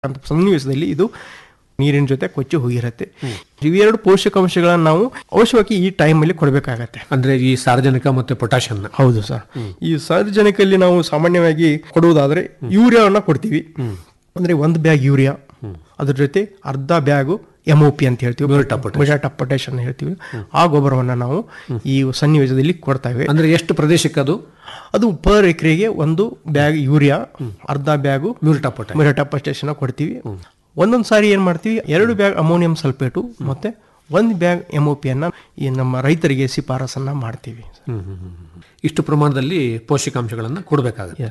ಅಂತ ಸನ್ನಿವೇಶದಲ್ಲಿ ಇದು ನೀರಿನ ಜೊತೆ ಕೊಚ್ಚಿ ಹೋಗಿರುತ್ತೆ. ಇವೆರಡು ಪೋಷಕಾಂಶಗಳನ್ನು ನಾವು ಅವಶ್ಯವಾಗಿ ಈ ಟೈಮಲ್ಲಿ ಕೊಡಬೇಕಾಗತ್ತೆ. ಅಂದ್ರೆ ಈ ಸಾರಜನಕ ಮತ್ತು ಪೊಟ್ಯಾಷಿಯಂ. ಹೌದು ಸರ್. ಈ ಸಾರಜನಕಲ್ಲಿ ನಾವು ಸಾಮಾನ್ಯವಾಗಿ ಕೊಡುವುದಾದ್ರೆ ಯೂರಿಯಾವನ್ನ ಕೊಡ್ತೀವಿ. ಅಂದ್ರೆ ಒಂದು ಬ್ಯಾಗ್ ಯೂರಿಯಾ, ಅದ್ರ ಜೊತೆ ಅರ್ಧ ಬ್ಯಾಗು MOP ಅಂತ ಹೇಳ್ತೀವಿ, ಮ್ಯೂರೇಟ್ ಆಫ್ ಪೊಟ್ಯಾಷ್ ಅಂತ ಹೇಳ್ತೀವಿ. ಆ ಗೊಬ್ಬರವನ್ನು ನಾವು ಈ ಸನ್ನಿವೇಶದಲ್ಲಿ ಕೊಡ್ತೇವೆ. ಅಂದ್ರೆ ಎಷ್ಟು ಪ್ರದೇಶಕ್ಕೆ ಅದು ಪರ್ ಎಕರೆಗೆ ಒಂದು ಬ್ಯಾಗ್ ಯೂರಿಯಾ, ಅರ್ಧ ಬ್ಯಾಗು ಮ್ಯೂರೇಟ್ ಆಫ್ ಪೊಟ್ಯಾಷ್ ಕೊಡ್ತೀವಿ. ಒಂದೊಂದು ಸಾರಿ ಏನ್ ಮಾಡ್ತೀವಿ, 2 ಬ್ಯಾಗ್ ಅಮೋನಿಯಂ ಸಲ್ಫೇಟು ಮತ್ತೆ 1 ಬ್ಯಾಗ್ MOP ಅನ್ನ ಈ ನಮ್ಮ ರೈತರಿಗೆ ಶಿಫಾರಸನ್ನ ಮಾಡ್ತೀವಿ. ಇಷ್ಟು ಪ್ರಮಾಣದಲ್ಲಿ ಪೋಷಕಾಂಶಗಳನ್ನು ಕೊಡಬೇಕಾಗುತ್ತೆ.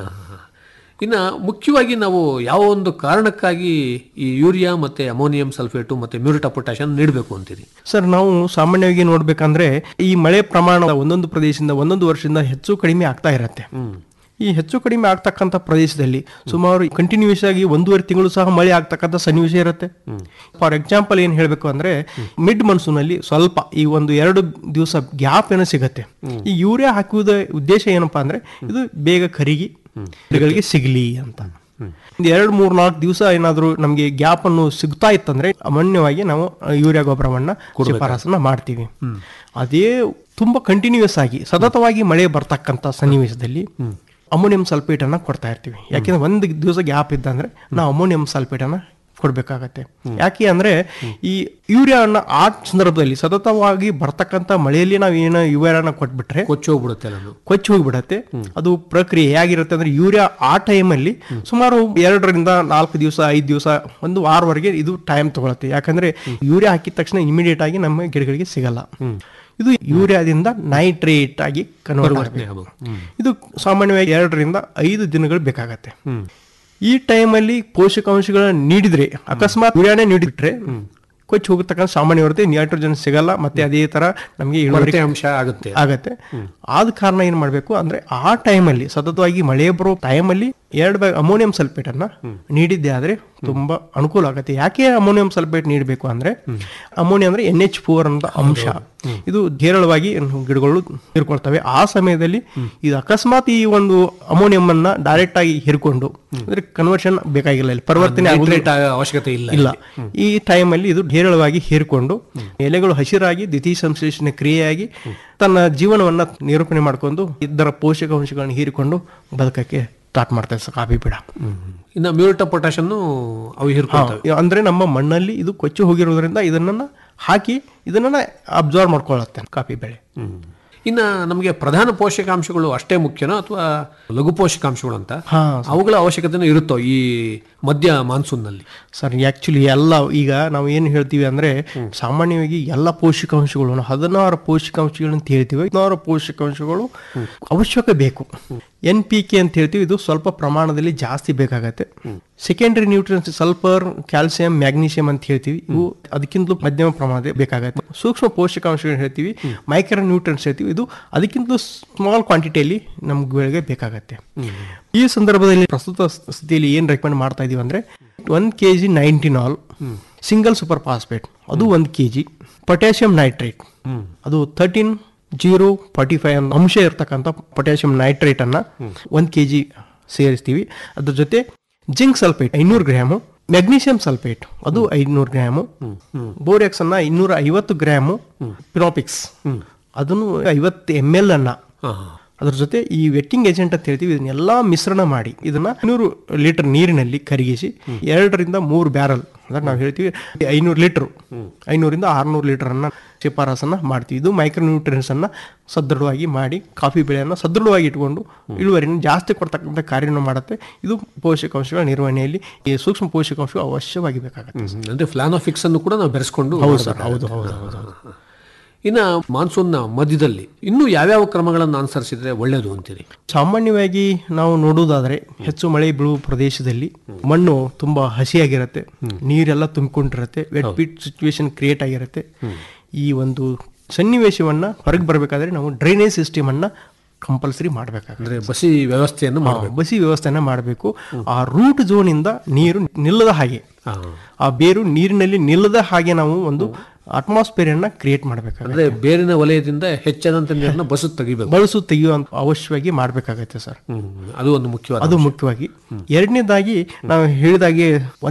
ಇನ್ನು ಮುಖ್ಯವಾಗಿ ನಾವು ಯಾವ ಒಂದು ಕಾರಣಕ್ಕಾಗಿ ಈ ಯೂರಿಯಾ ಮತ್ತೆ ಅಮೋನಿಯಂ ಸಲ್ಫೇಟು ಮತ್ತೆ ಮ್ಯೂರೇಟ್ ಆಫ್ ಪೊಟ್ಯಾಷ್ ನೀಡಬೇಕು ಅಂತೀರಿ ಸರ್? ನಾವು ಸಾಮಾನ್ಯವಾಗಿ ನೋಡ್ಬೇಕಂದ್ರೆ ಈ ಮಳೆ ಪ್ರಮಾಣ ಒಂದೊಂದು ಪ್ರದೇಶದಿಂದ ಒಂದೊಂದು ವರ್ಷದಿಂದ ಹೆಚ್ಚು ಕಡಿಮೆ ಆಗ್ತಾ ಇರತ್ತೆ. ಈ ಹೆಚ್ಚು ಕಡಿಮೆ ಆಗ್ತಕ್ಕಂಥ ಪ್ರದೇಶದಲ್ಲಿ ಸುಮಾರು ಕಂಟಿನ್ಯೂಸ್ ಆಗಿ 1.5 ತಿಂಗಳು ಸಹ ಮಳೆ ಆಗ್ತಕ್ಕಂಥ ಸನ್ನಿವೇಶ ಇರುತ್ತೆ. ಫಾರ್ ಎಕ್ಸಾಂಪಲ್ ಏನ್ ಹೇಳ್ಬೇಕು ಅಂದ್ರೆ ಮಿಡ್ ಮನ್ಸೂನ್ ಅಲ್ಲಿ ಸ್ವಲ್ಪ ಈ 1-2 ದಿವಸ ಗ್ಯಾಪ್ ಏನೋ ಸಿಗತ್ತೆ. ಈ ಯೂರಿಯಾ ಹಾಕುವುದ ಉದ್ದೇಶ ಏನಪ್ಪಾ ಅಂದ್ರೆ ಇದು ಬೇಗ ಕರಿಗಿ ಗಿಡಗಳಿಗೆ ಸಿಗಲಿ ಅಂತ. 2-3-4 ದಿವಸ ಏನಾದ್ರು ನಮ್ಗೆ ಗ್ಯಾಪ್ ಅನ್ನು ಸಿಗ್ತಾ ಇತ್ತಂದ್ರೆ ಅಮಾನ್ಯವಾಗಿ ನಾವು ಯೂರಿಯಾ ಗೊಬ್ಬರವನ್ನ ಶಿಫಾರಸನ್ನ ಮಾಡ್ತೀವಿ. ಅದೇ ತುಂಬಾ ಕಂಟಿನ್ಯೂಸ್ ಆಗಿ ಸತತವಾಗಿ ಮಳೆ ಬರ್ತಕ್ಕಂಥ ಸನ್ನಿವೇಶದಲ್ಲಿ ಅಮೋನಿಯಂ ಸಲ್ಫೇಟ್ ಅನ್ನ ಕೊಡ್ತಾ ಇರ್ತೀವಿ. ಯಾಕೆಂದ್ರೆ 1 ದಿವಸ ಗ್ಯಾಪ್ ಇದ್ದಂದ್ರೆ ನಾವು ಅಮೋನಿಯಂ ಸಲ್ಫೇಟ್ ಅನ್ನ ಕೊಡ್ಬೇಕಾಗತ್ತೆ. ಯಾಕೆ ಅಂದ್ರೆ ಈ ಯೂರಿಯಾ ಅನ್ನ ಆ ಸಂದರ್ಭದಲ್ಲಿ ಸತತವಾಗಿ ಬರ್ತಕ್ಕಂಥ ಮಳೆಯಲ್ಲಿ ನಾವು ಏನೋ ಯೂರಿಯಾನ ಕೊಟ್ಬಿಟ್ರೆ ಕೊಚ್ಚಿ ಹೋಗ್ಬಿಡತ್ತೆ. ಅದು ಪ್ರಕ್ರಿಯೆ ಹೇಗಿರುತ್ತೆ ಅಂದ್ರೆ ಯೂರಿಯಾ ಆ ಟೈಮಲ್ಲಿ ಸುಮಾರು 2-4 ದಿವಸ 5 ದಿವಸ 1 ವಾರವರೆಗೆ ಇದು ಟೈಮ್ ತಗೊಳುತ್ತೆ. ಯಾಕಂದ್ರೆ ಯೂರಿಯಾ ಹಾಕಿದ ತಕ್ಷಣ ಇಮಿಡಿಯೇಟ್ ಆಗಿ ನಮ್ಮ ಗಿಡಗಳಿಗೆ ಸಿಗಲ್ಲ. ಇದು ಯೂರಿಯಾದಿಂದ ನೈಟ್ರೇಟ್ ಆಗಿ ಕನ್ವರ್ಟ್ ಆಗಬೇಕು. ಇದು ಸಾಮಾನ್ಯವಾಗಿ 2-5 ದಿನಗಳು ಬೇಕಾಗತ್ತೆ. ಈ ಟೈಮಲ್ಲಿ ಪೋಷಕಾಂಶಗಳನ್ನ ನೀಡಿದ್ರೆ ಅಕಸ್ಮಾತ್ ಯೂರಿಯಾನೇ ನೀಡಿಬಿಟ್ರೆ ಕೊಚ್ಚಿ ಹೋಗತಕ್ಕಂಥ ಸಾಮಾನ್ಯ ಇರುತ್ತೆ, ನೈಟ್ರೋಜನ್ ಸಿಗಲ್ಲ, ಮತ್ತೆ ಅದೇ ತರ ನಮಗೆ ಇಳುವರಿ ಅಂಶ ಆಗತ್ತೆ. ಆದ ಕಾರಣ ಏನ್ ಮಾಡ್ಬೇಕು ಅಂದ್ರೆ ಆ ಟೈಮಲ್ಲಿ ಸತತವಾಗಿ ಮಳೆ ಬರೋ ಟೈಮಲ್ಲಿ 2 ಬ್ಯಾಗ್ ಅಮೋನಿಯಂ ಸಲ್ಫೇಟ್ ಅನ್ನ ನೀಡಿದ್ದೆ ಆದ್ರೆ ತುಂಬಾ ಅನುಕೂಲ ಆಗುತ್ತೆ. ಯಾಕೆ ಅಮೋನಿಯಂ ಸಲ್ಫೇಟ್ ನೀಡಬೇಕು ಅಂದ್ರೆ ಅಮೋನಿಯಂ ಅಂದ್ರೆ NH4 ಅಂತ ಅಂಶ, ಇದು ಹೇರಳವಾಗಿ ಗಿಡಗಳು ಹೀರ್ಕೊಳ್ತವೆ. ಆ ಸಮಯದಲ್ಲಿ ಇದು ಅಕಸ್ಮಾತ್ ಈ ಒಂದು ಅಮೋನಿಯಂ ಅನ್ನ ಡೈರೆಕ್ಟ್ ಆಗಿ ಹೀರ್ಕೊಂಡು ಅಂದ್ರೆ ಕನ್ವರ್ಷನ್ ಬೇಕಾಗಿಲ್ಲ, ಪರಿವರ್ತನೆ ಅವಶ್ಯಕತೆ ಇಲ್ಲ. ಈ ಟೈಮಲ್ಲಿ ಇದು ಹೇರಳವಾಗಿ ಹೀರ್ಕೊಂಡು ಎಲೆಗಳು ಹಸಿರಾಗಿ ದ್ವಿತೀಯ ಸಂಶ್ಲೇಷಣೆ ಕ್ರಿಯೆಯಾಗಿ ತನ್ನ ಜೀವನವನ್ನ ನಿರೂಪಣೆ ಮಾಡ್ಕೊಂಡು ಇದರ ಪೋಷಕಾಂಶಗಳನ್ನು ಹೀರಿಕೊಂಡು ಬದುಕಕ್ಕೆ ಸ್ಟಾರ್ಟ್ ಮಾಡ್ತಾರೆ ಸರ್ ಕಾಫಿ ಗಿಡ. ಇನ್ನು ಮ್ಯೂರೇಟ್ ಆಫ್ ಪೊಟ್ಯಾಷ್ ಅನ್ನು ಅವು ಹೀರ್ಕೊಳ್ತವೆ. ಅಂದ್ರೆ ನಮ್ಮ ಮಣ್ಣಲ್ಲಿ ಇದು ಕೊಚ್ಚಿ ಹೋಗಿರೋದ್ರಿಂದ ಇದನ್ನ ಹಾಕಿ ಇದನ್ನ ಅಬ್ಸರ್ವ್ ಮಾಡ್ಕೊಳ್ಳುತ್ತೆ ಕಾಫಿ ಬೆಳೆ. ಇನ್ನು ನಮಗೆ ಪ್ರಧಾನ ಪೋಷಕಾಂಶಗಳು ಅಷ್ಟೇ ಮುಖ್ಯನೋ ಅಥವಾ ಲಘು ಪೋಷಕಾಂಶಗಳು ಅಂತ ಅವುಗಳ ಅವಶ್ಯಕತೆ ಇರುತ್ತೋ ಈ ಮಧ್ಯ ಮಾನ್ಸೂನ್ ನಲ್ಲಿ? ಸರ್ ಆಕ್ಚುಲಿ ಎಲ್ಲ ಈಗ ನಾವು ಏನು ಹೇಳ್ತೀವಿ ಅಂದ್ರೆ ಸಾಮಾನ್ಯವಾಗಿ ಎಲ್ಲ ಪೋಷಕಾಂಶಗಳು 16 ಪೋಷಕಾಂಶಗಳು ಅಂತ ಹೇಳ್ತೀವಿ. 16 ಪೋಷಕಾಂಶಗಳು ಅವಶ್ಯಕ ಬೇಕು. NPK ಅಂತ ಹೇಳ್ತೀವಿ, ಇದು ಸ್ವಲ್ಪ ಪ್ರಮಾಣದಲ್ಲಿ ಜಾಸ್ತಿ ಬೇಕಾಗತ್ತೆ. Secondary nutrients sulphur, calcium, magnesium ಅಂತ ಹೇಳ್ತೀವಿ, ಇವು ಅದಕ್ಕಿಂತಲೂ ಮಧ್ಯಮ ಪ್ರಮಾಣದಲ್ಲಿ ಬೇಕಾಗತ್ತೆ. ಸೂಕ್ಷ್ಮ ಪೋಷಕಾಂಶಗಳು ಹೇಳ್ತೀವಿ, ಮೈಕ್ರೋ ನ್ಯೂಟ್ರಿಯನ್ಸ್ ಹೇಳ್ತೀವಿ, ಇದು ಅದಕ್ಕಿಂತ ಸ್ಮಾಲ್ ಕ್ವಾಂಟಿಟಿಯಲ್ಲಿ ನಮ್ಗೆ ಬೇಕಾಗತ್ತೆ. ಈ ಸಂದರ್ಭದಲ್ಲಿ ಪ್ರಸ್ತುತ ಸ್ಥಿತಿಯಲ್ಲಿ ಏನ್ ರೆಕಮೆಂಡ್ ಮಾಡ್ತಾ ಇದೀವಿ ಅಂದ್ರೆ 1 kg 19 ಸಿಂಗಲ್ ಸೂಪರ್ ಫಾಸ್ಫೇಟ್ ಅದು 1 kg, ಪೊಟ್ಯಾಷಿಯಂ ನೈಟ್ರೇಟ್ ಅದು 13-0-45 ಅಂಶ ಇರತಕ್ಕಂಥ ಪೊಟ್ಯಾಷಿಯಂ ನೈಟ್ರೇಟ್ ಅನ್ನ 1 kg ಸೇರಿಸ್ತೀವಿ. ಅದ್ರ ಜೊತೆ zinc sulphate 500 gram, magnesium sulphate ಅದು 500 ಗ್ರಾಮು, ಬೋರೆಕ್ಸ್ ಅನ್ನ 250 ಗ್ರಾಮು, ಪಿನೋಪಿಕ್ಸ್ ಅದನ್ನು 50 ml ಅನ್ನ, ಅದ್ರ ಜೊತೆ ಈ ವೆಟ್ಟಿಂಗ್ ಏಜೆಂಟ್ ಅಂತ ಹೇಳ್ತೀವಿ, ಇದನ್ನೆಲ್ಲ ಮಿಶ್ರಣ ಮಾಡಿ ಇದನ್ನ 500 ಲೀಟರ್ ನೀರಿನಲ್ಲಿ ಕರಗಿಸಿ 2-3 ಬ್ಯಾರಲ್ ಅಂದ್ರೆ ನಾವು ಹೇಳ್ತೀವಿ 500 ಲೀಟರ್ 500-600 ಲೀಟರ್ ಅನ್ನ ಶಿಫಾರಸನ್ನ ಮಾಡ್ತೀವಿ. ಇದು ಮೈಕ್ರೋ ನ್ಯೂಟ್ರಿಯನ್ಸ್ ಅನ್ನ ಸದೃಢವಾಗಿ ಮಾಡಿ ಕಾಫಿ ಬೆಳೆಯನ್ನ ಸದೃಢವಾಗಿ ಇಟ್ಕೊಂಡು ಇಳುವರಿಯನ್ನು ಜಾಸ್ತಿ ಕೊಡ್ತಕ್ಕಂಥ ಕಾರ್ಯವನ್ನು ಮಾಡುತ್ತೆ. ಇದು ಪೋಷಕಾಂಶಗಳ ನಿರ್ವಹಣೆಯಲ್ಲಿ ಈ ಸೂಕ್ಷ್ಮ ಪೋಷಕಾಂಶಗಳು ಅವಶ್ಯವಾಗಿ ಬೇಕಾಗುತ್ತೆ. ಅಂದ್ರೆ ಫ್ಲಾನೋಫಿಕ್ಸ್ ಅನ್ನು ಕೂಡ ನಾವು ಬೆರೆಸ್ಕೊಂಡು. ಹೌದು. ಇನ್ನು ಮಾನ್ಸೂನ್ನ ಮಧ್ಯದಲ್ಲಿ ಇನ್ನು ಯಾವ್ಯಾವ ಕ್ರಮಗಳನ್ನು ಅನುಸರಿಸಿದ್ರೆ ಒಳ್ಳೆಯದು ಅಂತೀರಿ? ಸಾಮಾನ್ಯವಾಗಿ ನಾವು ನೋಡುವುದಾದ್ರೆ ಹೆಚ್ಚು ಮಳೆ ಬೀಳುವ ಪ್ರದೇಶದಲ್ಲಿ ಮಣ್ಣು ತುಂಬಾ ಹಸಿಯಾಗಿರುತ್ತೆ, ನೀರೆಲ್ಲ ತುಂಬಿಕೊಂಡಿರುತ್ತೆ, ವೆಟ್ ಪಿಟ್ ಸಿಚುವೇಶನ್ ಕ್ರಿಯೇಟ್ ಆಗಿರುತ್ತೆ. ಈ ಒಂದು ಸನ್ನಿವೇಶವನ್ನ ಹೊರಗೆ ಬರಬೇಕಾದ್ರೆ ನಾವು ಡ್ರೈನೇಜ್ ಸಿಸ್ಟಮ್ ಅನ್ನ ಕಂಪಲ್ಸರಿ ಮಾಡಬೇಕಾಗುತ್ತೆ. ಬಸಿ ವ್ಯವಸ್ಥೆಯನ್ನ ಮಾಡಬೇಕು. ಆ ರೂಟ್ ಝೋನ್ ಇಂದ ನೀರು ನಿಲ್ಲದ ಹಾಗೆ, ಆ ಬೇರು ನೀರಿನಲ್ಲಿ ನಿಲ್ಲದ ಹಾಗೆ ನಾವು ಒಂದು ಅಟ್ಮಾಸ್ಫಿಯರ್ ಅನ್ನ ಕ್ರಿಯೇಟ್ ಮಾಡಬೇಕಾಗುತ್ತೆ. ಬೇರಿನ ವಲಯದಿಂದ ಹೆಚ್ಚಾದಂತ ನೀರನ್ನ ಬಳಸು ತೆಗೆಯುವಂತ ಅವಶ್ಯವಾಗಿ ಮಾಡಬೇಕಾಗತ್ತೆ ಸರ್. ಅದು ಮುಖ್ಯವಾಗಿ. ಎರಡನೇದಾಗಿ ನಾವು ಹೇಳಿದಾಗೆ